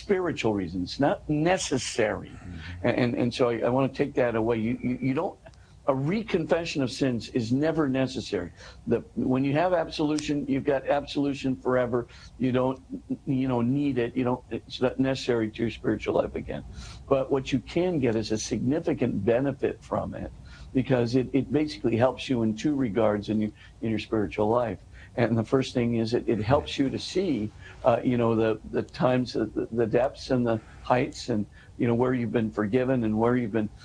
spiritual reasons, not necessary. And so I want to take that away. You don't. A reconfession of sins is never necessary. When you have absolution, you've got absolution forever. You don't, need it. It's not necessary to your spiritual life again. But what you can get is a significant benefit from it, because it basically helps you in two regards in your spiritual life. And the first thing is it helps you to see, the times, the depths and the heights, and where you've been forgiven and where you've been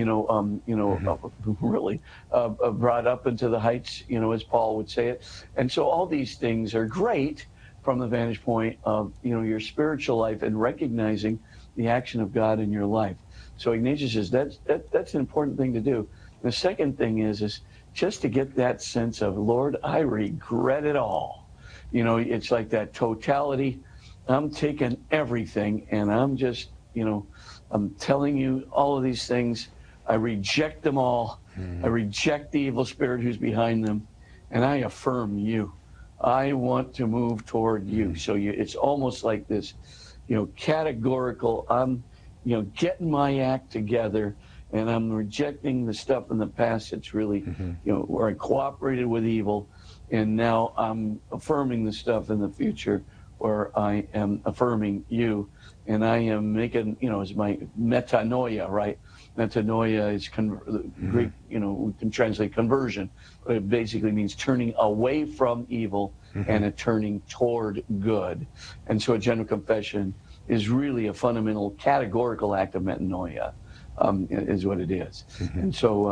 really brought up into the heights, as Paul would say it. And so all these things are great from the vantage point of, your spiritual life and recognizing the action of God in your life. So Ignatius says that's an important thing to do. The second thing is just to get that sense of, Lord, I regret it all. It's like that totality. I'm taking everything and I'm just, I'm telling you all of these things. I reject them all. I reject the evil spirit who's behind them, and I affirm you. I want to move toward you. So it's almost like this, categorical. I'm, getting my act together, and I'm rejecting the stuff in the past that's really, where I cooperated with evil, and now I'm affirming the stuff in the future where I am affirming you, and I am making, it's my metanoia, right? Metanoia is Greek, we can translate conversion, but it basically means turning away from evil and a turning toward good. And so a general confession is really a fundamental categorical act of metanoia, is what it is. And so,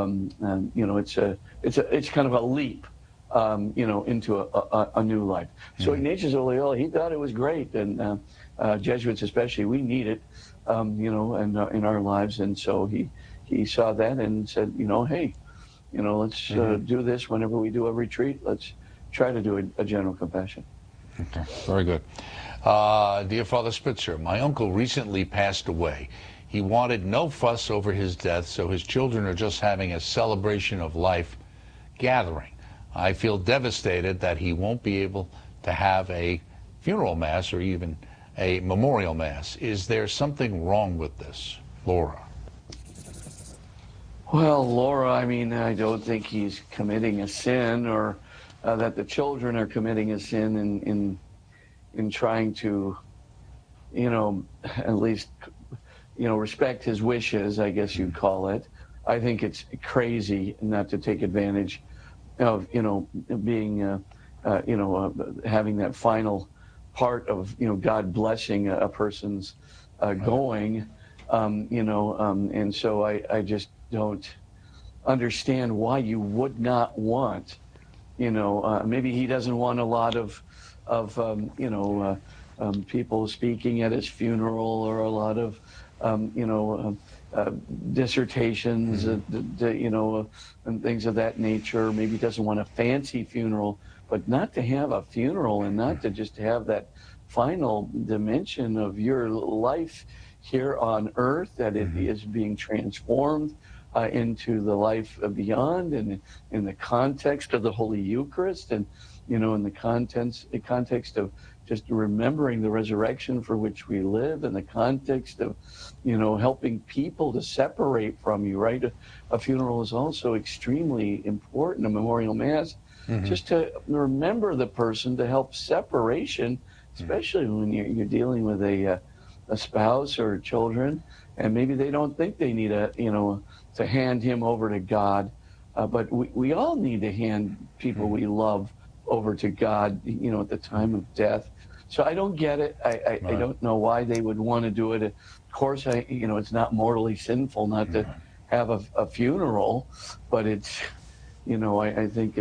it's kind of a leap, into a new life. So Ignatius of Loyola, he thought it was great, and Jesuits especially, we need it, in our lives. And so he saw that and said, hey, let's do this whenever we do a retreat. Let's try to do a general confession. Okay, very good. Dear Father Spitzer, my uncle recently passed away. He wanted no fuss over his death, so his children are just having a celebration of life gathering. I feel devastated that he won't be able to have a funeral mass or even a memorial mass. Is there something wrong with this? Laura. Well, Laura, I don't think he's committing a sin, or that the children are committing a sin in trying to, at least, respect his wishes, I guess you'd call it. I think it's crazy not to take advantage of, being, having that final part of, God blessing a person's going, and so I just don't understand why you would not want, maybe he doesn't want a lot of people speaking at his funeral, or a lot of, dissertations, and things of that nature. Maybe he doesn't want a fancy funeral, but not to have a funeral and not to just have that final dimension of your life here on earth, that it is being transformed into the life beyond, and in the context of the Holy Eucharist, and in the context of just remembering the resurrection for which we live, in the context of helping people to separate from you, right? A funeral is also extremely important, a memorial mass, just to remember the person, to help separation, especially when you're dealing with a spouse or children, and maybe they don't think they need to hand him over to God, but we all need to hand people we love over to God, at the time of death. So I don't get it. I don't know why they would want to do it. Of course, it's not morally sinful not to have a funeral, but it's, I think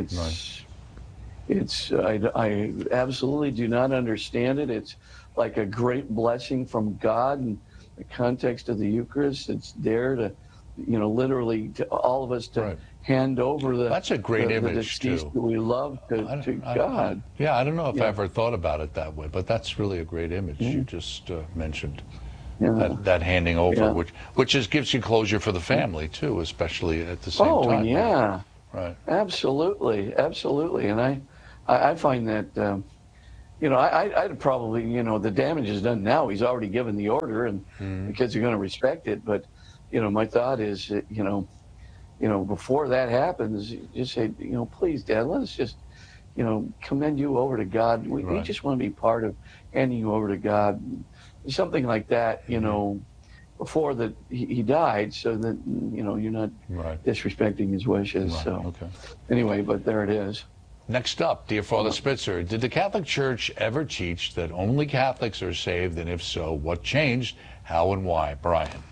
I absolutely do not understand it. It's like a great blessing from God in the context of the Eucharist. It's there to, literally to all of us to hand over that's a great image, the deceased too. that we love to God. I don't know if I ever thought about it that way, but that's really a great image you just mentioned. That handing over, which gives you closure for the family too, especially at the same time. Oh yeah, right. Absolutely, and I find that I'd probably, the damage is done now. He's already given the order, and the kids are going to respect it. But, my thought is, that, before that happens, just say, please, Dad, let us just, commend you over to God. We just want to be part of handing you over to God, something like that, before that he died, so that you're not disrespecting his wishes. So anyway, but there it is. Next up, dear Father Spitzer, did the Catholic Church ever teach that only Catholics are saved, and if so, what changed, how and why? Brian.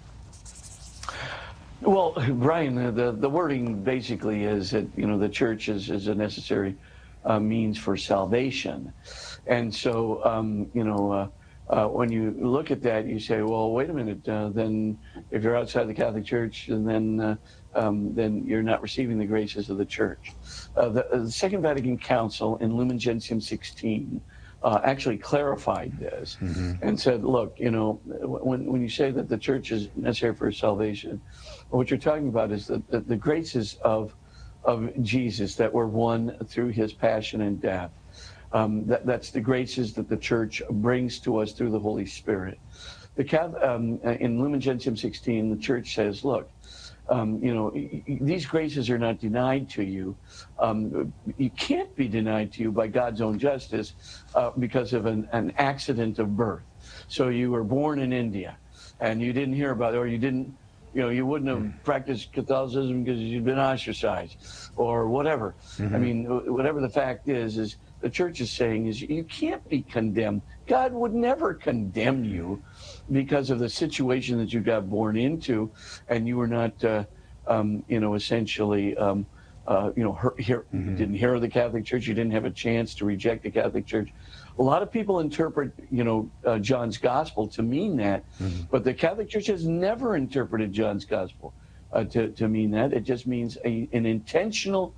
Well, Brian, the wording basically is that the church is a necessary means for salvation, and so when you look at that, you say, well, wait a minute, then if you're outside the Catholic Church, then you're not receiving the graces of the Church. The Second Vatican Council in Lumen Gentium 16 actually clarified this and said, look, when you say that the Church is necessary for salvation, what you're talking about is that the graces of Jesus that were won through his passion and death. That's the graces that the Church brings to us through the Holy Spirit. In Lumen Gentium 16, the Church says, look, these graces are not denied to you. You can't be denied to you by God's own justice because of an accident of birth. So you were born in India and you didn't hear about it, or you didn't, you wouldn't have practiced Catholicism because you'd been ostracized or whatever. I mean, whatever the fact is the Church is saying is you can't be condemned. God would never condemn you because of the situation that you got born into, and you were not, essentially, you didn't hear of the Catholic Church. You didn't have a chance to reject the Catholic Church. A lot of people interpret, John's Gospel to mean that, but the Catholic Church has never interpreted John's Gospel to mean that. It just means an intentional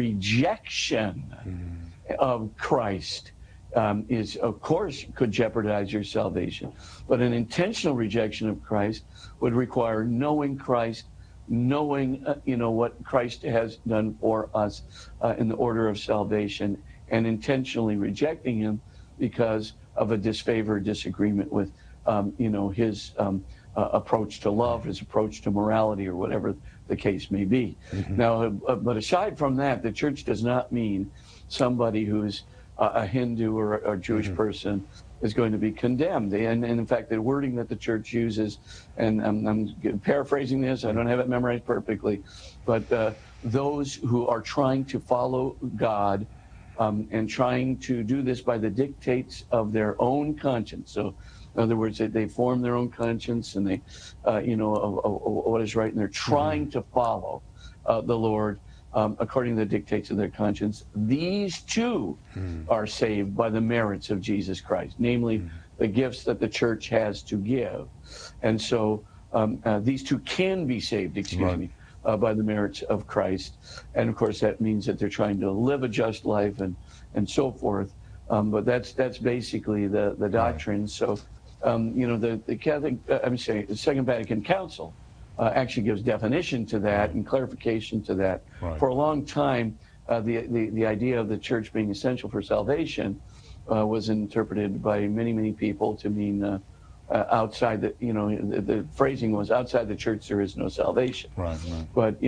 rejection of Christ is, of course, could jeopardize your salvation. But an intentional rejection of Christ would require knowing Christ, knowing, what Christ has done for us in the order of salvation, and intentionally rejecting him because of a disfavor, disagreement with, his approach to love, his approach to morality, or whatever the case may be. Now, but aside from that, the Church does not mean somebody who's a Hindu or a Jewish person is going to be condemned. And in fact, the wording that the Church uses, and I'm paraphrasing this, I don't have it memorized perfectly, but those who are trying to follow God and trying to do this by the dictates of their own conscience. So in other words, they form their own conscience and they, what is right, and they're trying to follow the Lord according to the dictates of their conscience. These too are saved by the merits of Jesus Christ, namely the gifts that the Church has to give. And so these two can be saved, by the merits of Christ. And of course, that means that they're trying to live a just life and so forth. But that's basically the doctrine. So, the Catholic, the Second Vatican Council actually gives definition to that and clarification to that. For a long time, the idea of the Church being essential for salvation was interpreted by many people to mean outside the phrasing was, outside the Church there is no salvation. But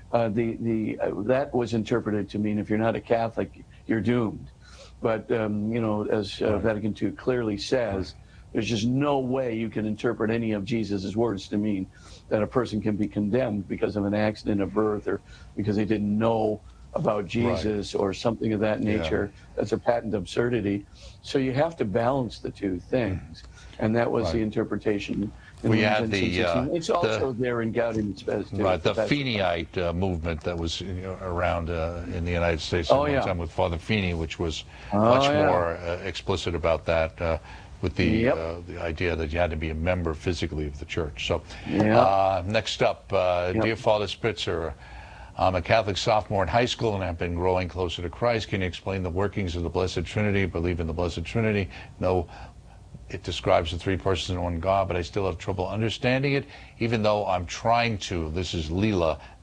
that was interpreted to mean if you're not a Catholic, you're doomed. But as Vatican II clearly says, there's just no way you can interpret any of Jesus's words to mean that a person can be condemned because of an accident of birth or because they didn't know about Jesus or something of that nature. That's a patent absurdity. So you have to balance the two things. And that was the interpretation. We had it's also there in Gaudium et Spes too. The Feeneyite movement that was around in the United States at one time with Father Feeney, which was much more explicit about that, with the idea that you had to be a member physically of the Church. So next up, dear Father Spitzer, I'm a Catholic sophomore in high school and have been growing closer to Christ. Can you explain the workings of the Blessed Trinity? Believe in the Blessed Trinity. No, it describes the three persons in one God, but I still have trouble understanding it, even though I'm trying to. This is Leela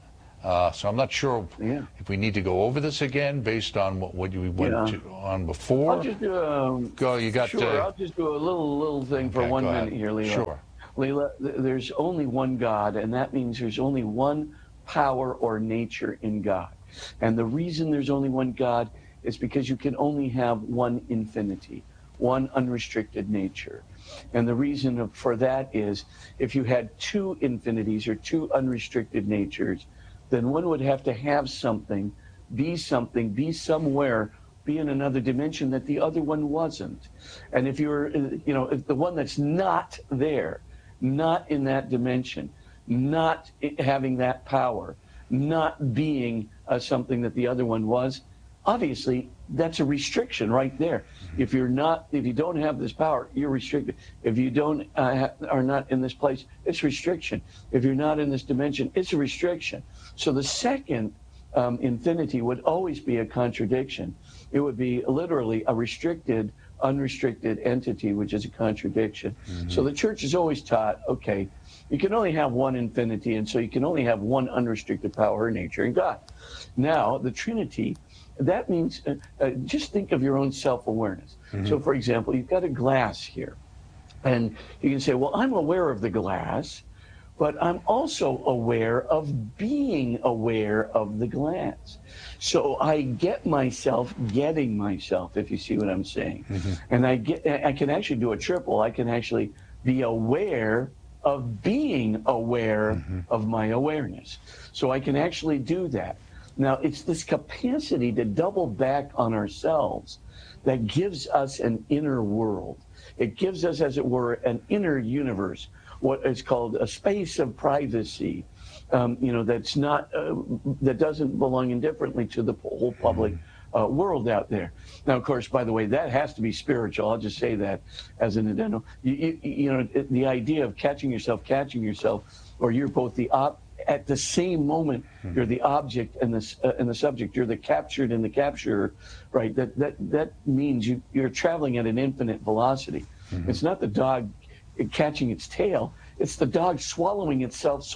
So I'm not sure if we need to go over this again based on what you went on before. I'll just do go. You got. Sure. I'll just do a little thing for 1 minute here, Leela. Sure. Leela, there's only one God, and that means there's only one power or nature in God. And the reason there's only one God is because you can only have one infinity, one unrestricted nature. And the reason for that is if you had two infinities or two unrestricted natures, then one would have to have something, be somewhere, be in another dimension that the other one wasn't. And if you're, if the one that's not there, not in that dimension, not having that power, not being something that the other one was, obviously that's a restriction right there. If you don't have this power, you're restricted. If you don't are not in this place, it's restriction. If you're not in this dimension, it's a restriction. So the second infinity would always be a contradiction. It would be literally a restricted, unrestricted entity, which is a contradiction. So the church has always taught, okay, you can only have one infinity, and so you can only have one unrestricted power or nature in God. Now, the Trinity, that means, just think of your own self-awareness. So, for example, you've got a glass here, and you can say, well, I'm aware of the glass, but I'm also aware of being aware of the glass. So I get myself getting myself, if you see what I'm saying. And I can actually do a triple. I can actually be aware of being aware of my awareness. So I can actually do that. Now, it's this capacity to double back on ourselves that gives us an inner world. It gives us, as it were, an inner universe, what is called a space of privacy, that's not, that doesn't belong indifferently to the whole public world out there. Now, of course, by the way, that has to be spiritual. I'll just say that as an addendum. The idea of catching yourself, or you're both at the same moment, you're the object and the subject. You're the captured and the capturer, right? That means you're traveling at an infinite velocity. It's not the dog catching its tail. It's the dog swallowing itself.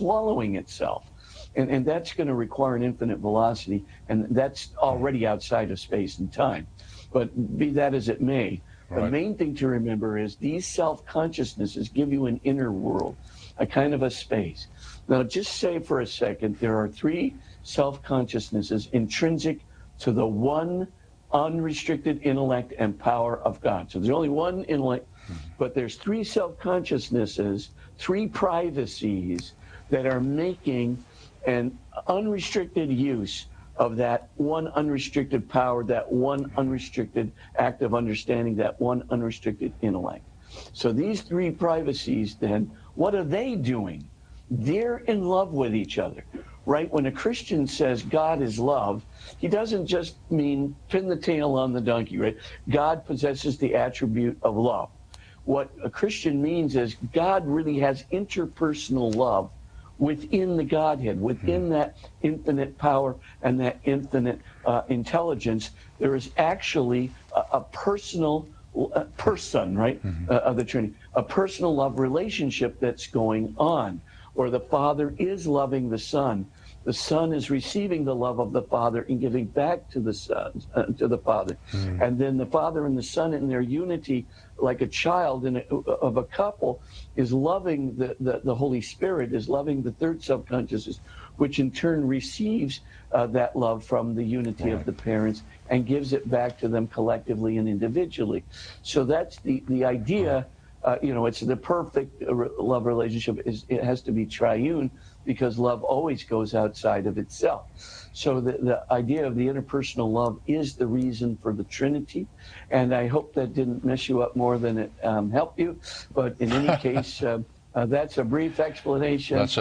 And that's going to require an infinite velocity, and that's already outside of space and time. But be that as it may, the main thing to remember is these self-consciousnesses give you an inner world, a kind of a space. Now, just say for a second, there are three self-consciousnesses intrinsic to the one unrestricted intellect and power of God. So there's only one intellect, but there's three self-consciousnesses, three privacies that are making an unrestricted use of that one unrestricted power, that one unrestricted act of understanding, that one unrestricted intellect. So these three privacies, then, what are they doing? They're in love with each other, right? When a Christian says God is love, he doesn't just mean pin the tail on the donkey, right? God possesses the attribute of love. What a Christian means is God really has interpersonal love within the Godhead, within that infinite power and that infinite intelligence. There is actually a personal person, right, of the Trinity, a personal love relationship that's going on, where the Father is loving the Son. The Son is receiving the love of the Father and giving back to the Son, to the Father. And then the Father and the Son in their unity, like a child of a couple, is loving the Holy Spirit, is loving the third subconsciousness, which in turn receives that love from the unity of the parents and gives it back to them collectively and individually. So that's the idea. It's the perfect love relationship. It has to be triune, because love always goes outside of itself. So the idea of the interpersonal love is the reason for the Trinity. And I hope that didn't mess you up more than it helped you. But in any case, that's a brief explanation. That's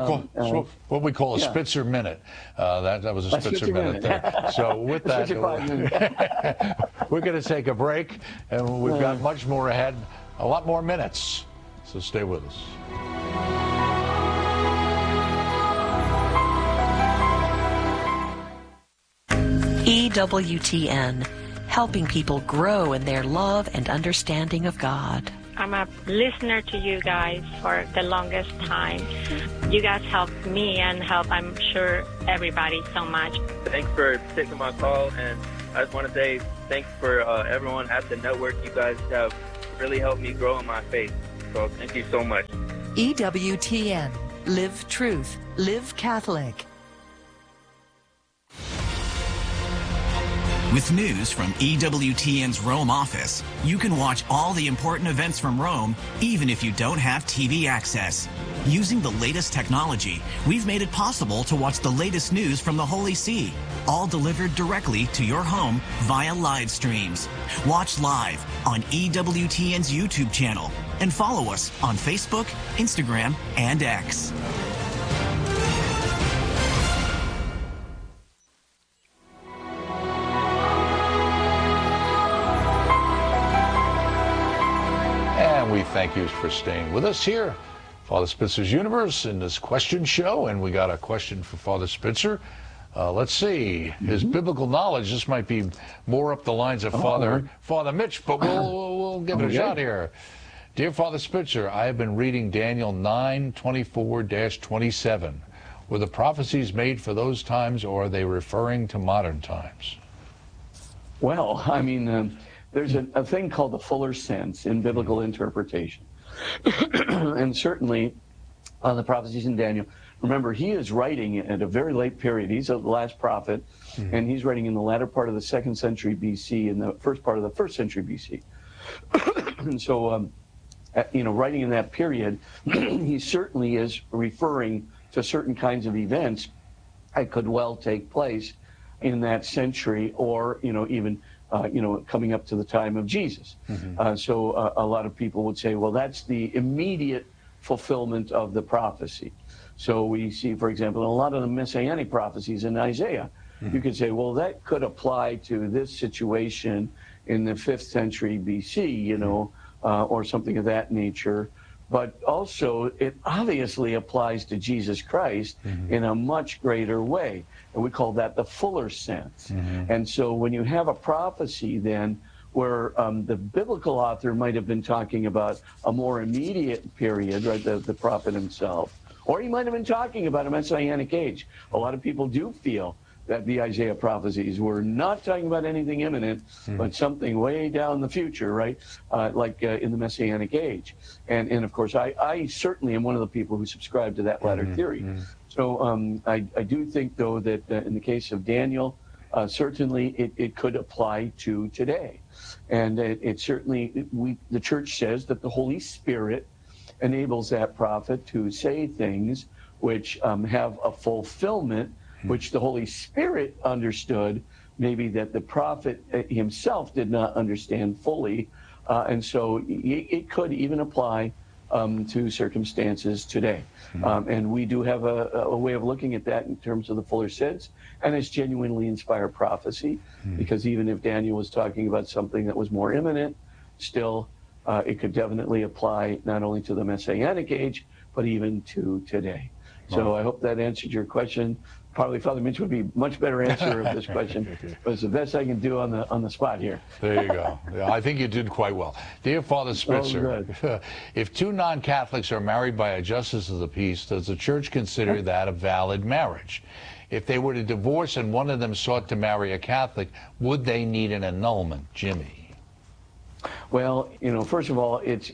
what we call a Spitzer minute. That was a Spitzer minute there. So with that, we're going to take a break, and we've got much more ahead, a lot more minutes. So stay with us. EWTN, helping people grow in their love and understanding of God. I'm a listener to you guys for the longest time. You guys helped me and help, I'm sure, everybody so much. Thanks for taking my call, and I just want to say thanks for everyone at the network. You guys have really helped me grow in my faith. So thank you so much. EWTN. Live truth. Live Catholic. With news from EWTN's Rome office, you can watch all the important events from Rome, even if you don't have TV access. Using the latest technology, we've made it possible to watch the latest news from the Holy See, all delivered directly to your home via live streams. Watch live on EWTN's YouTube channel and follow us on Facebook, Instagram, and X. We thank you for staying with us here, Father Spitzer's Universe, in this question show. And we got a question for Father Spitzer. Let's see. His biblical knowledge, this might be more up the lines of Father Mitch, but we'll give it a shot here. Dear Father Spitzer, I have been reading Daniel 9:24-27. Were the prophecies made for those times, or are they referring to modern times? Well, I mean, there's a thing called the fuller sense in biblical interpretation. And certainly on the prophecies in Daniel, remember, he is writing at a very late period. He's the last prophet, and he's writing in the latter part of the 2nd century BC and the first part of the 1st century BC. And so, writing in that period, he certainly is referring to certain kinds of events that could well take place in that century, or, even coming up to the time of Jesus. So a lot of people would say, well, that's the immediate fulfillment of the prophecy. So we see, for example, in a lot of the messianic prophecies in Isaiah, you could say, well, that could apply to this situation in the 5th century BC, or something of that nature. But also, it obviously applies to Jesus Christ in a much greater way. And we call that the fuller sense. And so when you have a prophecy then where the biblical author might have been talking about a more immediate period, right, the prophet himself, or he might have been talking about a messianic age. A lot of people do feel that the Isaiah prophecies were not talking about anything imminent, but something way down the future, right? Like in the Messianic age. And of course, I certainly am one of the people who subscribe to that latter theory. So I do think, though, that in the case of Daniel, certainly it could apply to today. And it certainly, the Church says that the Holy Spirit enables that prophet to say things which have a fulfillment, which the Holy Spirit understood, maybe that the prophet himself did not understand fully. And so it could even apply to circumstances today. And we do have a way of looking at that in terms of the fuller sense, and it's genuinely inspired prophecy, because even if Daniel was talking about something that was more imminent, still it could definitely apply not only to the Messianic age, but even to today. So I hope that answered your question. Probably Father Mitch would be much better answer of this question, but it's the best I can do on the spot here. There you go. Yeah, I think you did quite well. Dear Father Spitzer, if two non-Catholics are married by a justice of the peace, does the Church consider that a valid marriage? If they were to divorce and one of them sought to marry a Catholic, would they need an annulment? Jimmy. Well, first of all, it's,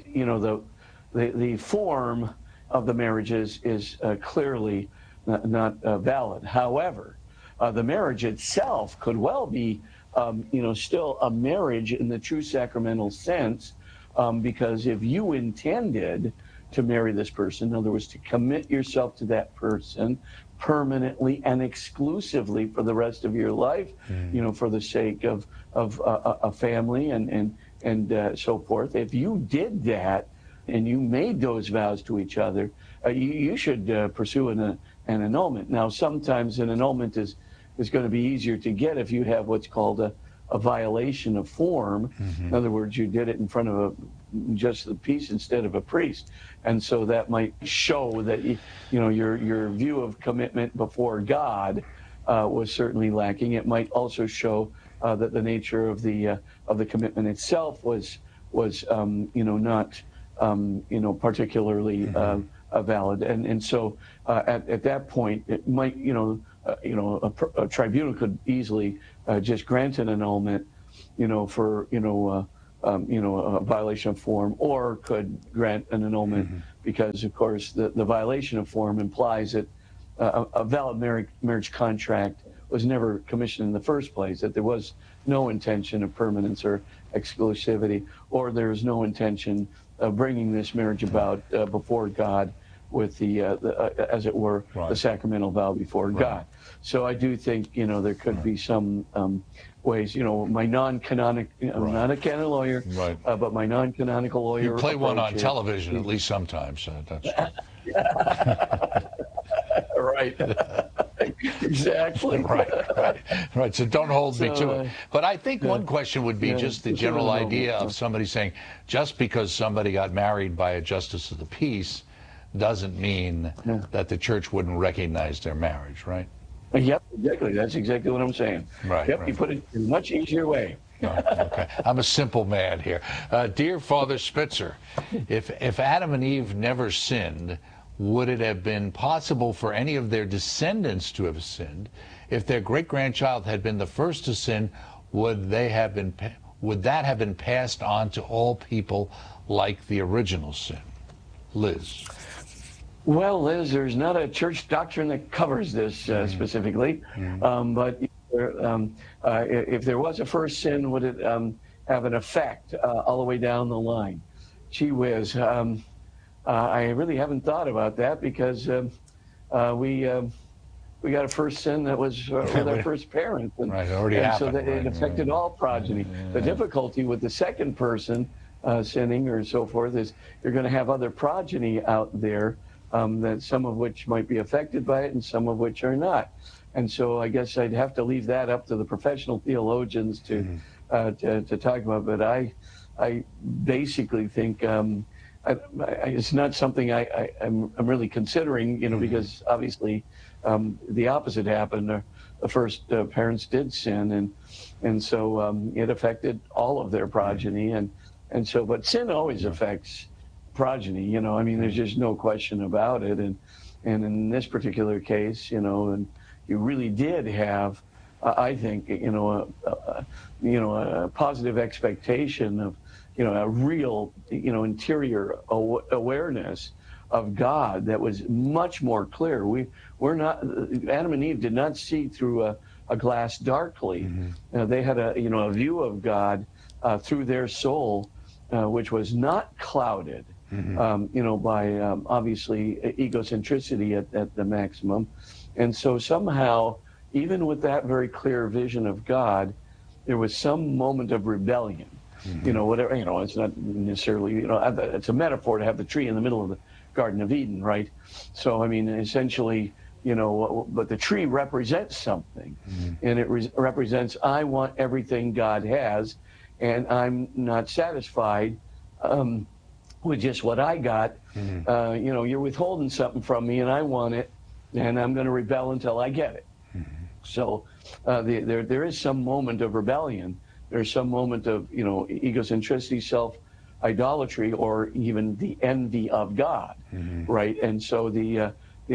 the form of the marriages is clearly not valid. However, the marriage itself could well be, still a marriage in the true sacramental sense, because if you intended to marry this person, in other words, to commit yourself to that person permanently and exclusively for the rest of your life, for the sake of a family and so forth, if you did that and you made those vows to each other, you should pursue an annulment. Now, sometimes an annulment is going to be easier to get if you have what's called a violation of form. In other words, you did it in front of a justice of the peace instead of a priest, and so that might show that your view of commitment before God was certainly lacking. It might also show that the nature of the commitment itself was not particularly valid. And so at that point, it might, a tribunal could easily just grant an annulment, for, a violation of form, or could grant an annulment because, of course, the violation of form implies that a valid marriage contract was never commissioned in the first place, that there was no intention of permanence or exclusivity, or there is no intention of bringing this marriage about before God with the as it were, the sacramental vow before God. So I do think, there could be some ways, my non-canonical, I'm not a canon lawyer, but my non-canonical lawyer. You play one on television at least sometimes. That's right. Exactly. Right. So don't hold me to it. But I think one question would be just the general idea of somebody saying, just because somebody got married by a justice of the peace doesn't mean that the church wouldn't recognize their marriage, right? Yep, exactly. That's exactly what I'm saying. Yep, you put it in a much easier way. Okay. I'm a simple man here. Dear Father Spitzer, if Adam and Eve never sinned, would it have been possible for any of their descendants to have sinned? If their great-grandchild had been the first to sin, would that have been passed on to all people like the original sin? Liz. Well, Liz, there's not a church doctrine that covers this specifically, but if there was a first sin, would it have an effect all the way down the line? Gee whiz. I really haven't thought about that because we got a first sin that was with our first parent, and so that it affected all progeny. The difficulty with the second person sinning or so forth is you're going to have other progeny out there that some of which might be affected by it and some of which are not. And so I guess I'd have to leave that up to the professional theologians to talk about. But I basically think it's not something I'm really considering, because obviously the opposite happened. The first parents did sin, and so it affected all of their progeny, and so. But sin always affects progeny. There's just no question about it. And in this particular case, and you really did have, I think, a positive expectation of, a real, interior awareness of God that was much more clear. We're not, Adam and Eve did not see through a glass darkly. They had a view of God through their soul, which was not clouded, by obviously egocentricity at the maximum. And so somehow, even with that very clear vision of God, there was some moment of rebellion. Whatever, it's not necessarily, it's a metaphor to have the tree in the middle of the Garden of Eden, right? So, essentially, but the tree represents something, and it represents, I want everything God has, and I'm not satisfied with just what I got. You're withholding something from me, and I want it, and I'm going to rebel until I get it. So there is some moment of rebellion. There's some moment of, egocentricity, self-idolatry, or even the envy of God, right? And so the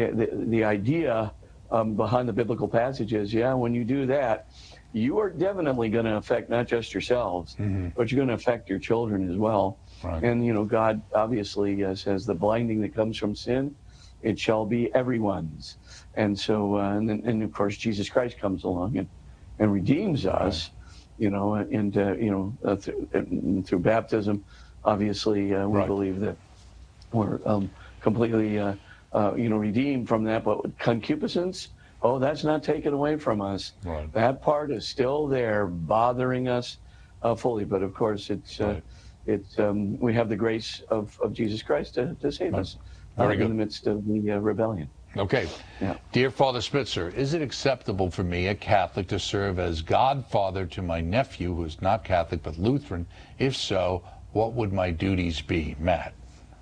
idea behind the biblical passage is, when you do that, you are definitely going to affect not just yourselves, but you're going to affect your children as well. Right. And, God obviously says the blinding that comes from sin, it shall be everyone's. And so, and of course, Jesus Christ comes along and redeems us. Through baptism, obviously, we believe that we're completely, redeemed from that. But concupiscence, that's not taken away from us. Right. That part is still there, bothering us fully. But of course, we have the grace of Jesus Christ to save us in the midst of the rebellion. Okay. Yeah. Dear Father Spitzer, is it acceptable for me, a Catholic, to serve as godfather to my nephew, who's not Catholic but Lutheran? If so, what would my duties be? Matt.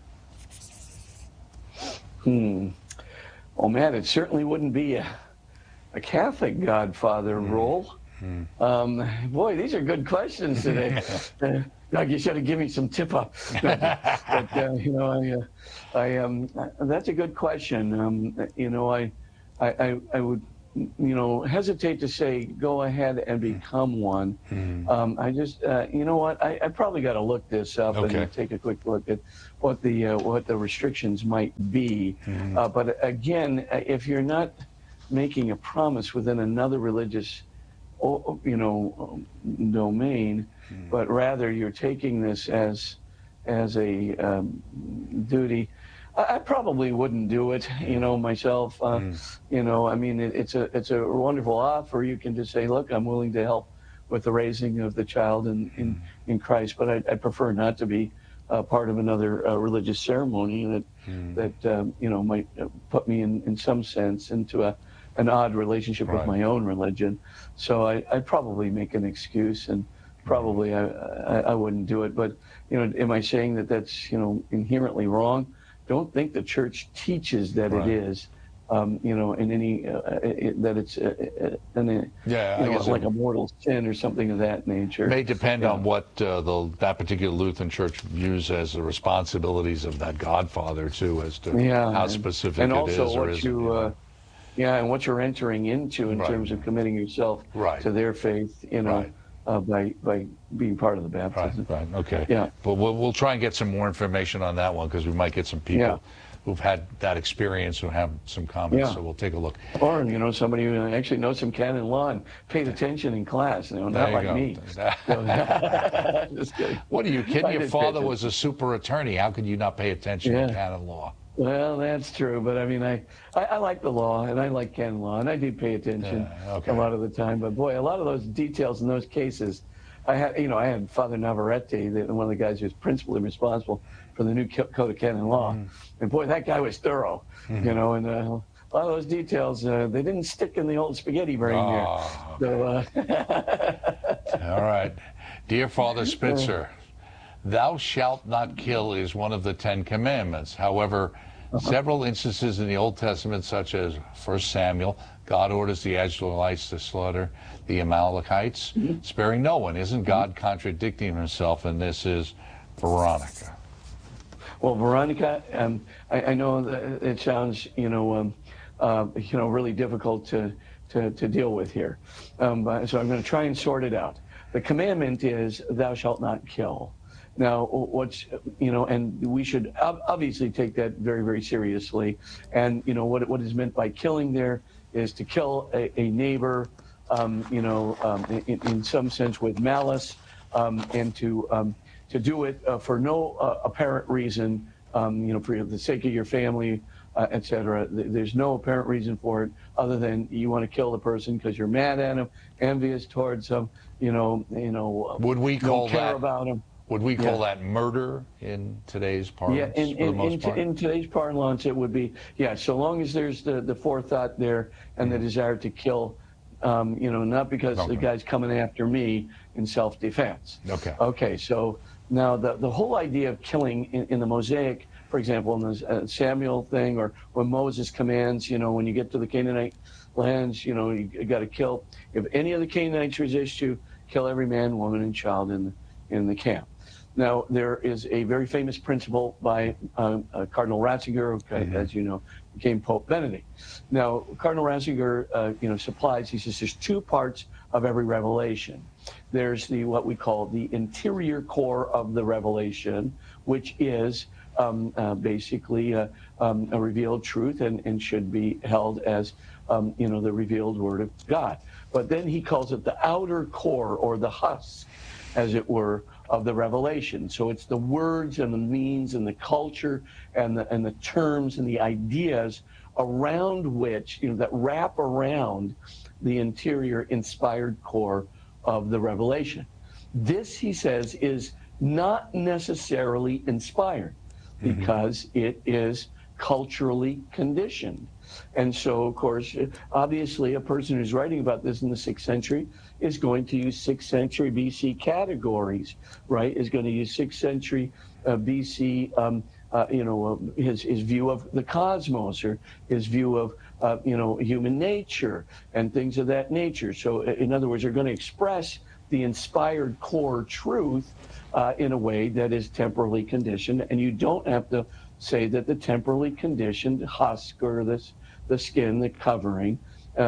Well, Matt, it certainly wouldn't be a Catholic godfather role. Boy, these are good questions today. Doug, you should have given me some tip up. But you know, that's a good question. You know, I would, you know, hesitate to say go ahead and become one. I just, you know what, I probably got to look this up and take a quick look at what the restrictions might be. But again, if you're not making a promise within another religious, you know, domain, but rather you're taking this as a duty, I probably wouldn't do it, you know, myself. You know, I mean, it's a wonderful offer. You can just say, look, I'm willing to help with the raising of the child in Christ, but I prefer not to be part of another religious ceremony that you know, might put me in some sense into an odd relationship with my own religion. So I'd probably make an excuse, and probably I wouldn't do it. But, you know, am I saying that that's, you know, inherently wrong? Don't think the church teaches that it is, you know, in any, that it's like a mortal sin or something of that nature. It may depend on what that particular Lutheran church views as the responsibilities of that godfather, too, as to how specific and it also is or what isn't. you, and what you're entering into in terms of committing yourself to their faith, you know, by being part of the baptism. Okay. Yeah. But we'll try and get some more information on that one, because we might get some people who've had that experience who have some comments. So we'll take a look. Or, you know, somebody who actually knows some canon law and paid attention in class, you know, not like me. Just kidding. What are you kidding? Your father was a super attorney. How could you not pay attention to canon law? Well, that's true, but I mean, I like the law, and I like canon law, and I do pay attention a lot of the time. But boy, a lot of those details in those cases, I had Father Navarrete, one of the guys who was principally responsible for the new Code of Canon Law, and boy, that guy was thorough, you know, and a lot of those details, they didn't stick in the old spaghetti brain there. So, all right, dear Father Spitzer, thou shalt not kill is one of the 10 commandments. However, several instances in the Old Testament, such as 1 Samuel, God orders the Israelites to slaughter the Amalekites, sparing no one. Isn't God contradicting himself? And this is Veronica. Well, Veronica, I know that it sounds, you know, really difficult to deal with here. So I'm going to try and sort it out. The commandment is, thou shalt not kill. Now, what's, you know, and we should obviously take that very, very seriously. And, you know, what is meant by killing there is to kill a neighbor, you know, in some sense with malice, and to do it for no apparent reason, you know, for the sake of your family, etc. There's no apparent reason for it other than you want to kill the person because you're mad at him, envious towards them, you know, would we call don't care that about him. Would we call that murder in today's parlance? Yeah, in today's parlance, it would be, so long as there's the forethought there and the desire to kill, you know, not because the guy's coming after me in self-defense. Okay, so now the whole idea of killing in the Mosaic, for example, in the Samuel thing, or when Moses commands, you know, when you get to the Canaanite lands, you know, you got to kill. If any of the Canaanites resist you, kill every man, woman, and child in the camp. Now, there is a very famous principle by Cardinal Ratzinger, who, as you know, became Pope Benedict. Now, Cardinal Ratzinger, you know, supplies, he says there's two parts of every revelation. There's what we call the interior core of the revelation, which is basically a revealed truth and should be held as, you know, the revealed word of God. But then he calls it the outer core, or the husk, as it were, of the revelation. So it's the words and the means and the culture and the terms and the ideas around which, you know, that wrap around the interior inspired core of the revelation. This, he says, is not necessarily inspired because it is culturally conditioned. And so, of course, obviously a person who's writing about this in the 6th century is going to use 6th century BC categories, right? Is going to use 6th century BC, you know, his view of the cosmos, or his view of, you know, human nature and things of that nature. So in other words, they're going to express the inspired core truth in a way that is temporally conditioned. And you don't have to say that the temporally conditioned husk or the skin, the covering,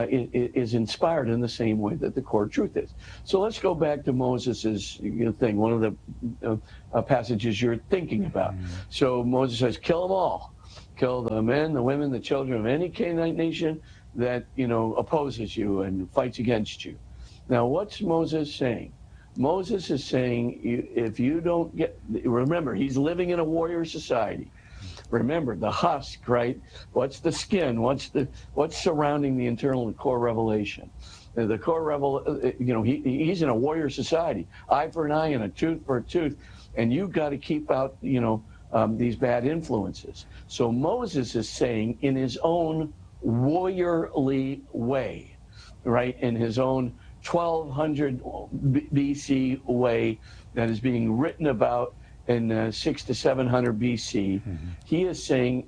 is inspired in the same way that the core truth is. So let's go back to Moses's thing, one of the passages you're thinking about. So Moses says, kill them all. Kill the men, the women, the children of any Canaanite nation that, opposes you and fights against you. Now, what's Moses saying? Moses is saying, if you don't remember, he's living in a warrior society. Remember the husk, right? What's the skin? What's surrounding the internal and core revelation? The core he's in a warrior society. Eye for an eye and a tooth for a tooth, and you've got to keep out, these bad influences. So Moses is saying, in his own warriorly way, right, in his own 1200 BC way that is being written about in 600 to 700 BC, he is saying,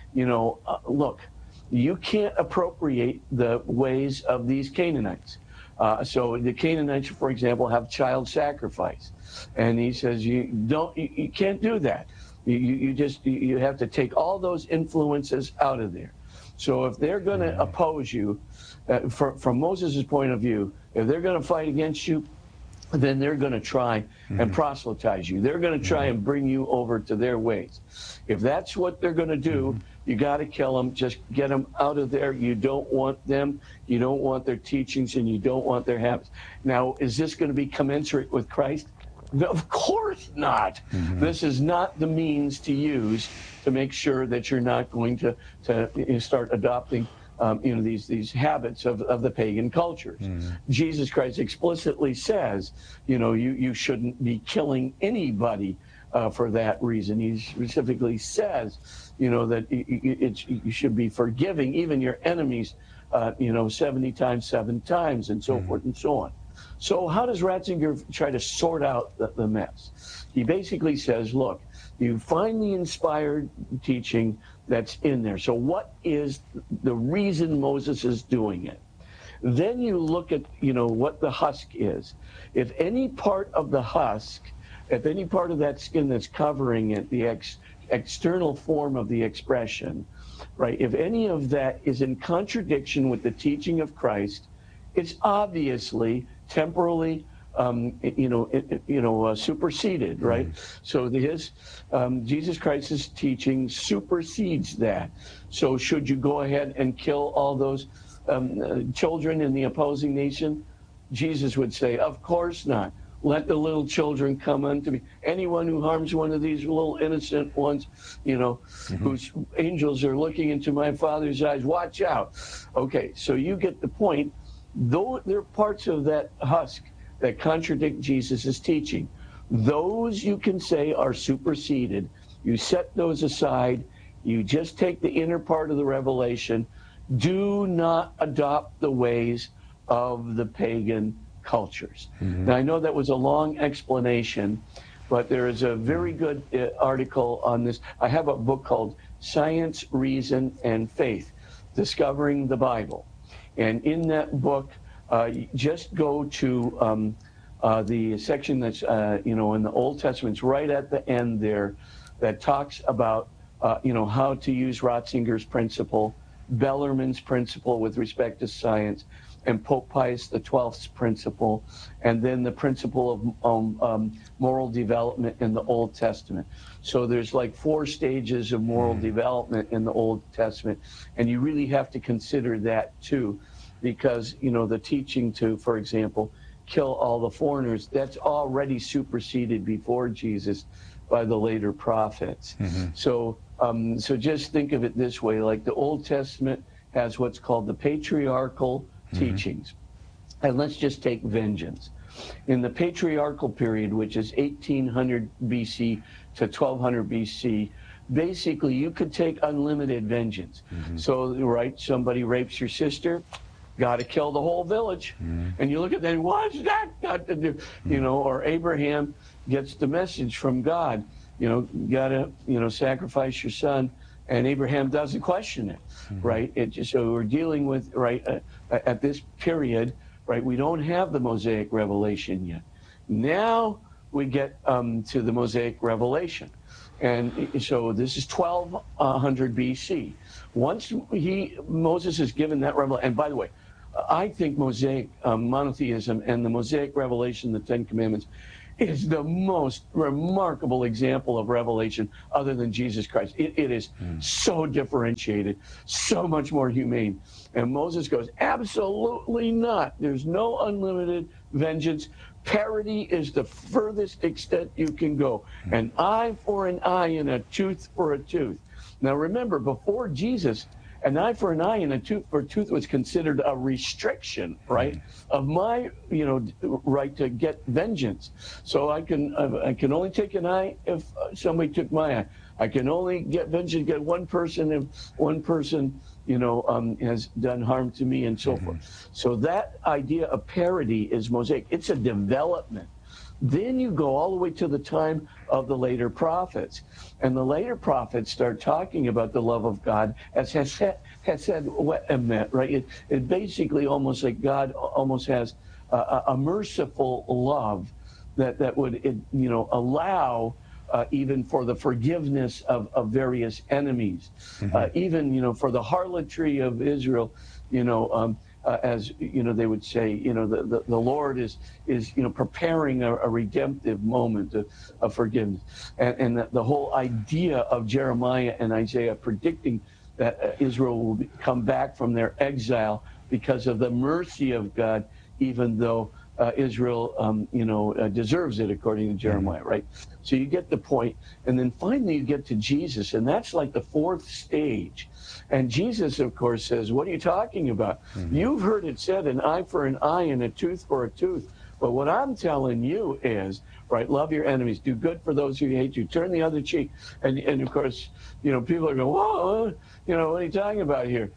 look, you can't appropriate the ways of these Canaanites. So the Canaanites, for example, have child sacrifice, and he says you can't do that. You have to take all those influences out of there. So if they're going to oppose you, from Moses' point of view, if they're going to fight against you, then they're going to try and proselytize you. They're going to try and bring you over to their ways. If that's what they're going to do, you got to kill them. Just get them out of there. You don't want them. You don't want their teachings, and you don't want their habits. Now, is this going to be commensurate with Christ? No, of course not. This is not the means to use to make sure that you're not going to start adopting these habits of the pagan cultures. Jesus Christ explicitly says, you shouldn't be killing anybody for that reason. He specifically says, that you should be forgiving even your enemies, 70 times, 7 times, and so forth and so on. So how does Ratzinger try to sort out the mess? He basically says, look, you find the inspired teaching that's in there. So what is the reason Moses is doing it? Then you look at, what the husk is. If any part of the husk, if any part of that skin that's covering it, the external form of the expression, right, if any of that is in contradiction with the teaching of Christ, it's obviously temporally superseded, right? So Jesus Christ's teaching supersedes that. So should you go ahead and kill all those children in the opposing nation? Jesus would say, of course not. Let the little children come unto me. Anyone who harms one of these little innocent ones, whose angels are looking into my Father's eyes, watch out. Okay, so you get the point. Though there are parts of that husk that contradict Jesus' teaching, those you can say are superseded. You set those aside. You just take the inner part of the revelation. Do not adopt the ways of the pagan cultures. Now, I know that was a long explanation, but there is a very good article on this. I have a book called Science, Reason, and Faith, Discovering the Bible. And in that book, just go to the section that's, in the Old Testament, it's right at the end there, that talks about, how to use Ratzinger's principle, Bellarmine's principle with respect to science, and Pope Pius XII's principle, and then the principle of moral development in the Old Testament. So there's like 4 stages of moral development in the Old Testament, and you really have to consider that too, because, the teaching to, for example, kill all the foreigners, that's already superseded before Jesus by the later prophets. So just think of it this way, like the Old Testament has what's called the patriarchal teachings. And let's just take vengeance. In the patriarchal period, which is 1800 BC to 1200 BC, basically you could take unlimited vengeance. So, right, somebody rapes your sister, got to kill the whole village. And you look at that, what's that got to do? Or Abraham gets the message from God, got to, sacrifice your son. And Abraham doesn't question it, right? So we're dealing with, right, at this period, right? We don't have the Mosaic revelation yet. Now we get to the Mosaic revelation. And so this is 1200 BC. Once Moses is given that revelation, and by the way, I think Mosaic monotheism and the Mosaic revelation, the Ten Commandments, is the most remarkable example of revelation other than Jesus Christ. It is so differentiated, so much more humane. And Moses goes, absolutely not. There's no unlimited vengeance. Parity is the furthest extent you can go. An eye for an eye and a tooth for a tooth. Now remember, before Jesus, an eye for an eye and a tooth for a tooth was considered a restriction, right, of my, right to get vengeance. So I can only take an eye if somebody took my eye. I can only get vengeance, get one person if one person, has done harm to me, and so forth. So that idea of parity is Mosaic. It's a development. Then you go all the way to the time of the later prophets. And the later prophets start talking about the love of God as Hesed emet, right? It basically almost like God almost has a merciful love that would, allow even for the forgiveness of various enemies, even, for the harlotry of Israel, as they would say, the Lord is preparing a redemptive moment of forgiveness, and the whole idea of Jeremiah and Isaiah predicting that Israel will come back from their exile because of the mercy of God, even though Israel, deserves it, according to Jeremiah, right? So you get the point. And then finally you get to Jesus, and that's like the fourth stage. And Jesus, of course, says, what are you talking about? You've heard it said, an eye for an eye and a tooth for a tooth. But what I'm telling you is, right, love your enemies, do good for those who hate you, turn the other cheek. And of course, people are going, whoa, what are you talking about here?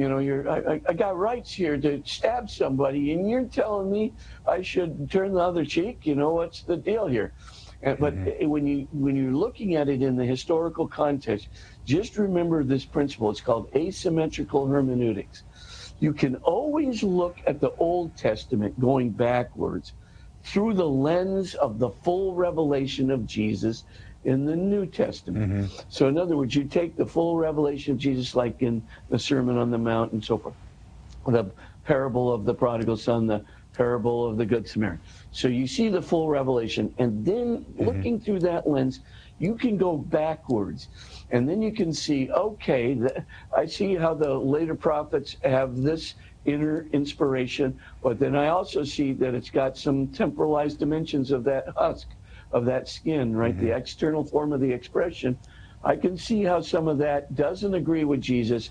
I got rights here to stab somebody, and you're telling me I should turn the other cheek? What's the deal here? But when you're looking at it in the historical context, just remember this principle. It's called asymmetrical hermeneutics. You can always look at the Old Testament going backwards through the lens of the full revelation of Jesus in the New Testament. So in other words, you take the full revelation of Jesus, like in the Sermon on the Mount and so forth, the parable of the prodigal son, the parable of the Good Samaritan. So you see the full revelation, and then looking through that lens, you can go backwards, and then you can see, okay, I see how the later prophets have this inner inspiration, but then I also see that it's got some temporalized dimensions of that husk, of that skin, right? The external form of the expression. I can see how some of that doesn't agree with Jesus.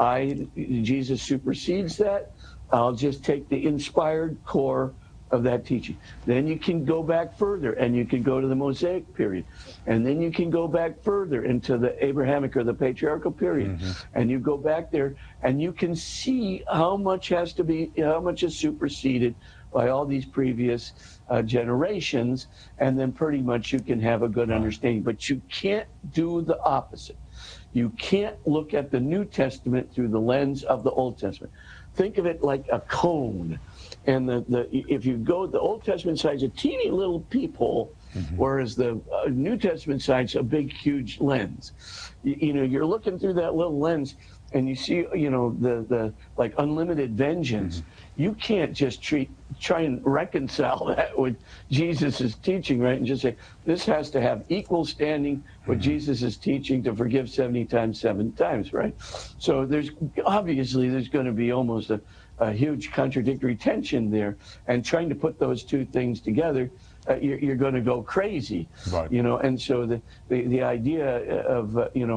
Jesus supersedes that. I'll just take the inspired core of that teaching. Then you can go back further, and you can go to the Mosaic period, and then you can go back further into the Abrahamic or the patriarchal period, and you go back there, and you can see how much is superseded by all these previous generations, and then pretty much you can have a good understanding. But you can't do the opposite. You can't look at the New Testament through the lens of the Old Testament. Think of it like a cone. And if you go, the Old Testament side's a teeny little peephole, whereas the New Testament side's a big, huge lens. You're looking through that little lens, and you see, the like unlimited vengeance. You can't just try and reconcile that with Jesus' teaching, right? And just say, this has to have equal standing with Jesus' teaching to forgive 70 times, 7 times, right? So there's going to be almost a huge contradictory tension there, and trying to put those two things together, you're going to go crazy, right? And so the idea of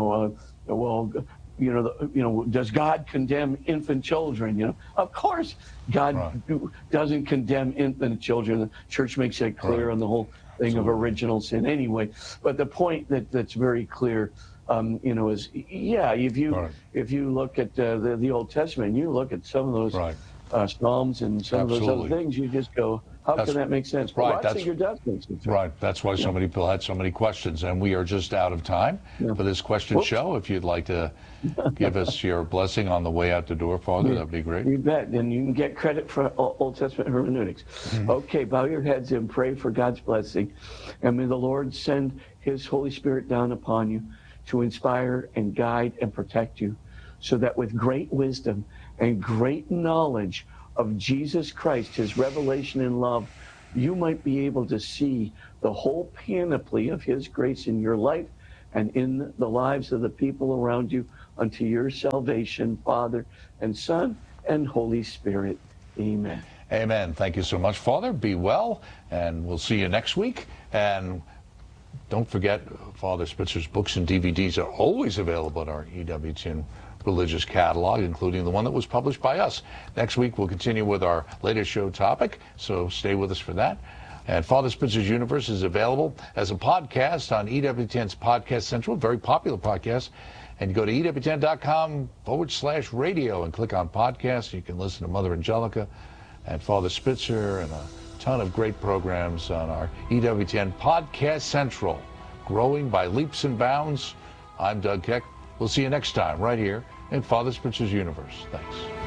does God condemn infant children? Of course, God doesn't condemn infant children. The church makes that clear on the whole thing of original sin anyway. But the point that's very clear, is if you look at the Old Testament, you look at some of those Psalms and some of those other things, you just go, How can that make sense? Right. Ratzinger does make sense. Right. That's why so many people had so many questions. And we are just out of time for this question show. If you'd like to give us your blessing on the way out the door, Father, that'd be great. You bet. And you can get credit for Old Testament hermeneutics. Okay, bow your heads and pray for God's blessing. And may the Lord send his Holy Spirit down upon you to inspire and guide and protect you, so that with great wisdom and great knowledge of Jesus Christ, his revelation and love, you might be able to see the whole panoply of his grace in your life and in the lives of the people around you unto your salvation, Father and Son and Holy Spirit. Amen. Amen. Thank you so much, Father. Be well, and we'll see you next week. And don't forget, Father Spitzer's books and DVDs are always available at our EWTN religious catalog, including the one that was published by us. Next week, we'll continue with our latest show topic, so stay with us for that. And Father Spitzer's Universe is available as a podcast on EWTN's Podcast Central, very popular podcast. And you go to EWTN.com/radio and click on podcasts. You can listen to Mother Angelica and Father Spitzer and a ton of great programs on our EWTN Podcast Central, growing by leaps and bounds. I'm Doug Keck. We'll see you next time right here in Father Spitzer's Universe. Thanks.